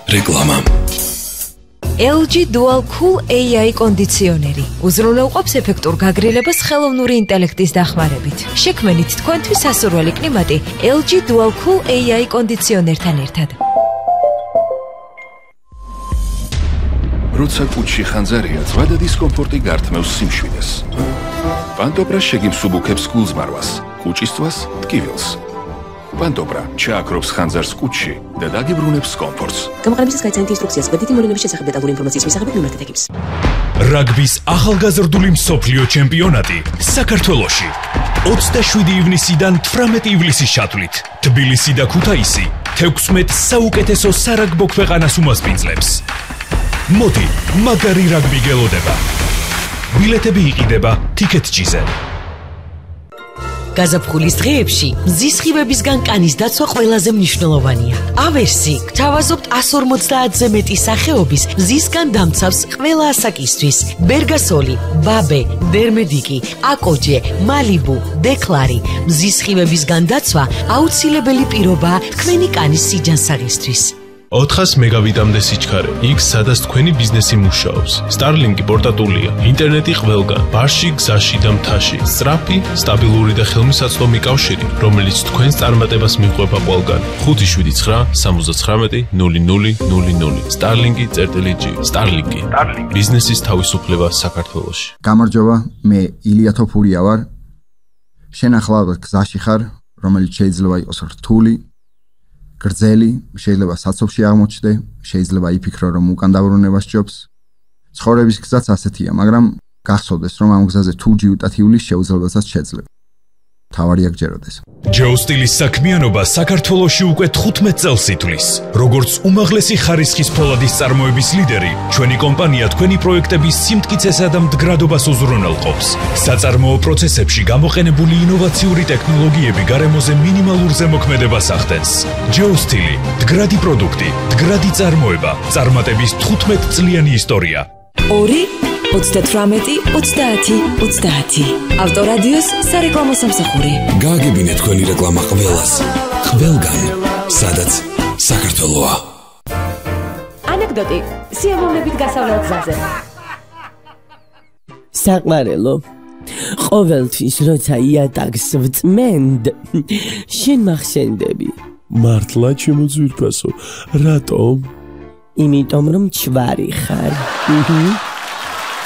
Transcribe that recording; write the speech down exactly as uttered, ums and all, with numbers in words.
რეკლამა. ელ ჯი Dual Cool ეი აი კონდიციონერი უზრუნველყოფს ეფექტურ გაგრილებას ხელოვნური ინტელექტის დახმარებით. შექმნით თქვენთვის სასურველი კლიმატი ელ ჯი Dual Cool ეი აი კონდიციონერთან ერთად. როცა კუჩში ხანძარია, ზვადა დისკომფორტი გართმევს სიმშვიდეს. პანტობრა შეგიმსუბუქებს გულზმარვას, კუჭისთვას ტკივილს. პანტობრა ჩააქრობს ხანძარს კუჩში და დაგიბრუნებს კომფორტს. გამოყენებისას გაიცანით ინსტრუქციას გვერდითი მოვლენების შესახებ დეტალური ინფორმაციის მისაღებად ნომერად ეთეკებს. რაგბის ახალგაზრდული მსოფლიო ჩემპიონატი საქართველოში. ოცდაშვიდი ივნისიდან თვრამეტი ივლისის ჩათვლით. თბილისი და ქუთაისი თექვსმეტ საუკეთესო სარაგბო ქვეყანას უმასპინძლებს. მოდი, მაგარი რაგბი გელოდება. ბილეთები იყიდება TicketJet-ზე. გაზაფხულის დღეებში მზის სხივებისგან კანის დაცვა ყველაზე მნიშვნელოვანია. ავერსი გთავაზობთ εκατს ორმოცდაათზე მეტი სახეობის მზისგან დამცავს ყველა ასაკისთვის. ბერგასოლი, ბაბე, დერმედიკი, აკოჯე, მალიბუ, დეკლარი. მზის სხივებისგან დაცვა აუცილებელი პირობაა თქვენი კანის სიჯანსაღისთვის. ოთხას მეგავიტამდე სიჩქარე, იქ სადაც თქვენი ბიზნესი მუშაობს. Starlink-ი პორტატულია, ინტერნეტი ყველგან, ბარში, გზაში და მთაში. სწრაფი, სტაბილური და ხელმისაწვდომი კავშირი, რომელიც თქვენს წარმატებას მიყვება ყველგან. ხუთი შვიდი ცხრა სამოცდათხრამეტი ნული ნული ნული ნული. Starlink-ი წერტილი ჯი. Starlink-ი. ბიზნესის თავისუფლება საქართველოში. გამარჯობა, მე ილია თოფურია ვარ. შენ ახლა გზაში ხარ, რომელიც შეიძლება იყოს რთული. გრძელი, შეიძლება საცობში აღმოჩნდე, შეიძლება იფიქრო, რომ უკან დაბრუნება სჯობს. ცხოვრების გზაც ასეთია, მაგრამ გახსოვდეს, რომ ამ გზაზე თუ ჯიუტად ივლის შეუძლებელსაც შეძლებ. თავარია გჯეროდეს. ჯეოსტილის საქმიანობა საქართველოში უკვე თხუთმეტ წელს ითვლის. როგორც უმაღლესი ხარისხის ფოლადის წარმოების ლიდერი, ჩვენი კომპანია თქვენი პროექტების სიმტკიცესა და მდგრადობას უზრუნველყოფს. საწარმოო პროცესებში გამოყენებული ინოვაციური ტექნოლოგიები გარემოზე მინიმალურ ზემოქმედებას ახდენს. ჯეოსტილი, მდგრადი პროდუქტი, მდგრადი წარმოება, წარმატების თხუთმეტ წლიანი ისტორია. ორი ოცდათვრამეტი ოცდაათი ოცდაათი. ავტორადიოს სარეკლამო სამსახური. გააგებინეთ თქვენი რეკლამა ყველას. ყველგან, სადაც საქართველოა. ანეკდოტი სიამოვნებით გასავლელ გზაზე. საყმარელო. ყოველთვის როცა იატაკს ვწმენდ, შენ მახსენდები. მართლა ჩემო ძვირფასო, რატომ? იმიტომ რომ ჩვარი ხარ.